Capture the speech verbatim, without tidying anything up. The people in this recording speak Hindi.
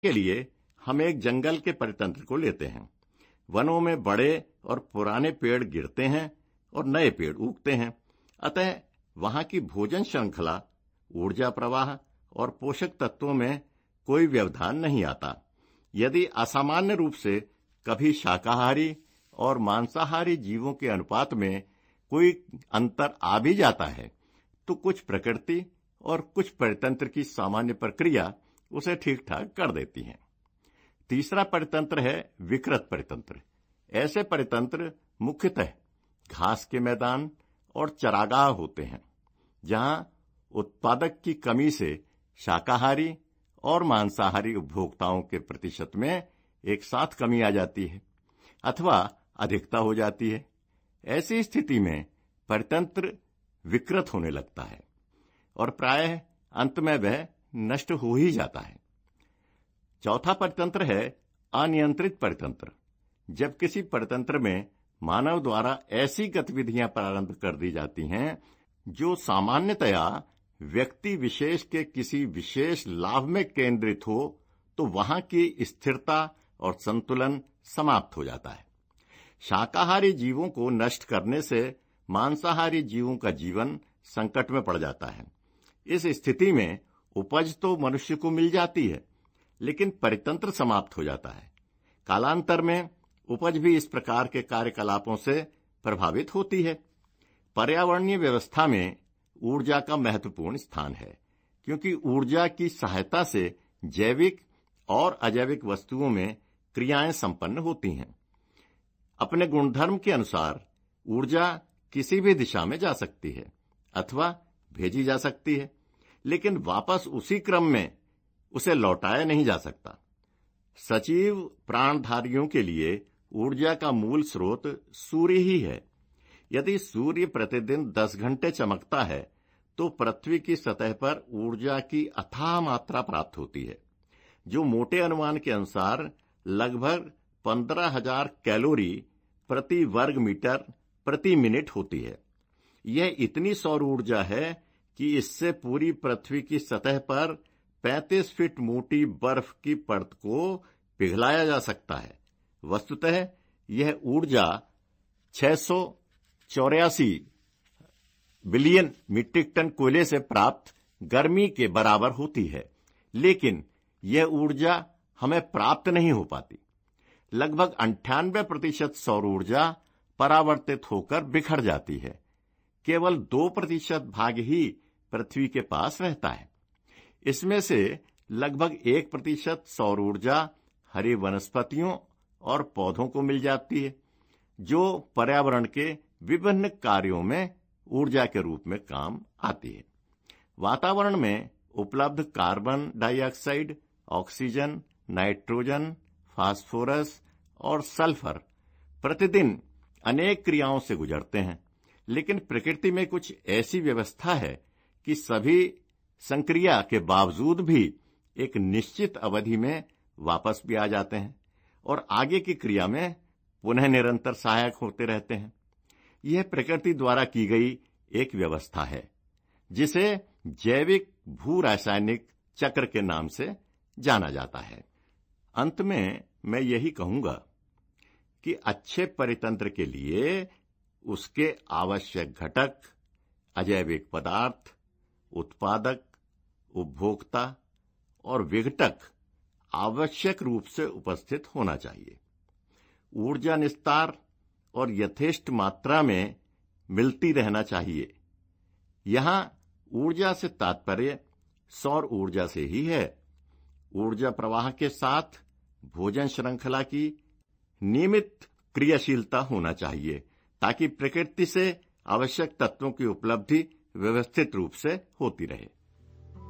के लिए हम एक जंगल के परितंत्र को लेते हैं। वनों में बड़े और पुराने पेड़ गिरते हैं और नए पेड़ उगते हैं, अतः वहां की भोजन श्रृंखला, ऊर्जा प्रवाह और पोषक तत्वों में कोई व्यवधान नहीं आता। यदि असामान्य रूप से कभी शाकाहारी और मांसाहारी जीवों के अनुपात में कोई अंतर आ भी जाता है, तो कुछ प्रकृति और कुछ परितंत्र की सामान्य प्रक्रिया उसे ठीक ठाक कर देती है। तीसरा परितंत्र है विकृत परितंत्र। ऐसे परितंत्र मुख्यतः घास के मैदान और चरागाह होते हैं, जहां उत्पादक की कमी से शाकाहारी और मांसाहारी उपभोक्ताओं के प्रतिशत में एक साथ कमी आ जाती है अथवा अधिकता हो जाती है। ऐसी स्थिति में परितंत्र विकृत होने लगता है और प्रायः अंत में वह नष्ट हो ही जाता है। चौथा परितंत्र है अनियंत्रित परितंत्र। जब किसी परितंत्र में मानव द्वारा ऐसी गतिविधियां प्रारंभ कर दी जाती हैं जो सामान्यतया व्यक्ति विशेष के किसी विशेष लाभ में केंद्रित हो, तो वहां की स्थिरता और संतुलन समाप्त हो जाता है। शाकाहारी जीवों को नष्ट करने से मांसाहारी जीवों का जीवन संकट में पड़ जाता है। इस स्थिति में उपज तो मनुष्य को मिल जाती है, लेकिन परितंत्र समाप्त हो जाता है। कालांतर में उपज भी इस प्रकार के कार्यकलापों से प्रभावित होती है। पर्यावरणीय व्यवस्था में ऊर्जा का महत्वपूर्ण स्थान है, क्योंकि ऊर्जा की सहायता से जैविक और अजैविक वस्तुओं में क्रियाएं संपन्न होती हैं। अपने गुणधर्म के अनुसार ऊर्जा किसी भी दिशा में जा सकती है अथवा भेजी जा सकती है, लेकिन वापस उसी क्रम में उसे लौटाया नहीं जा सकता। सजीव प्राणधारियों के लिए ऊर्जा का मूल स्रोत सूर्य ही है। यदि सूर्य प्रतिदिन दस घंटे चमकता है, तो पृथ्वी की सतह पर ऊर्जा की अथाह मात्रा प्राप्त होती है, जो मोटे अनुमान के अनुसार लगभग पंद्रह हजार कैलोरी प्रति वर्ग मीटर प्रति मिनट होती है। यह इतनी सौर ऊर्जा है कि इससे पूरी पृथ्वी की सतह पर पैंतीस फीट मोटी बर्फ की परत को पिघलाया जा सकता है। वस्तुतः यह ऊर्जा छह सौ चौरासी बिलियन मीट्रिक टन कोयले से प्राप्त गर्मी के बराबर होती है, लेकिन यह ऊर्जा हमें प्राप्त नहीं हो पाती। लगभग अंठानवे प्रतिशत सौर ऊर्जा परावर्तित होकर बिखर जाती है। केवल दो प्रतिशत भाग ही पृथ्वी के पास रहता है। इसमें से लगभग एक प्रतिशत सौर ऊर्जा हरी वनस्पतियों और पौधों को मिल जाती है, जो पर्यावरण के विभिन्न कार्यों में ऊर्जा के रूप में काम आती है। वातावरण में उपलब्ध carbon dioxide, oxygen, nitrogen, phosphorus और सल्फर प्रतिदिन अनेक क्रियाओं से गुजरते हैं, लेकिन प्रकृति में कुछ ऐसी व्यवस्था है कि सभी संक्रिया के बावजूद भी एक निश्चित अवधि में वापस भी आ जाते हैं और आगे की क्रिया में पुनः निरंतर सहायक होते रहते हैं। यह प्रकृति द्वारा की गई एक व्यवस्था है, जिसे जैविक भू रासायनिक चक्र के नाम से जाना जाता है। अंत में मैं यही कहूंगा कि अच्छे परितंत्र के लिए उसके आवश्यक घटक, अजैविक पदार्थ, उत्पादक, उपभोक्ता और विघटक आवश्यक रूप से उपस्थित होना चाहिए। ऊर्जा निस्तार और यथेष्ट मात्रा में मिलती रहना चाहिए। यहां ऊर्जा से तात्पर्य सौर ऊर्जा से ही है। ऊर्जा प्रवाह के साथ भोजन श्रृंखला की नियमित क्रियाशीलता होना चाहिए, ताकि प्रकृति से आवश्यक तत्वों की उपलब्धि व्यवस्थित रूप से होती रहे।